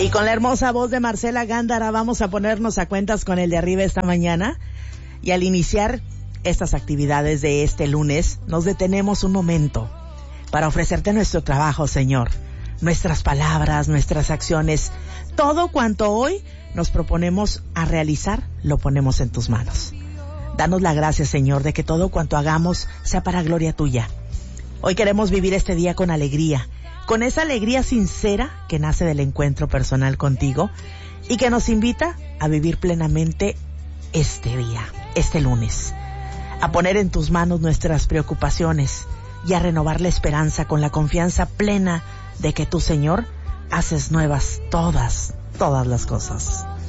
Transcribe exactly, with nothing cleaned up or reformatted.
Y con la hermosa voz de Marcela Gándara vamos a ponernos a cuentas con el de arriba esta mañana. Y al iniciar estas actividades de este lunes, nos detenemos un momento para ofrecerte nuestro trabajo, Señor. Nuestras palabras, nuestras acciones, todo cuanto hoy nos proponemos a realizar, lo ponemos en tus manos. Danos la gracia, Señor, de que todo cuanto hagamos sea para gloria tuya. Hoy queremos vivir este día con alegría, con esa alegría sincera que nace del encuentro personal contigo y que nos invita a vivir plenamente este día, este lunes, a poner en tus manos nuestras preocupaciones y a renovar la esperanza con la confianza plena de que tú, Señor, haces nuevas todas, todas las cosas.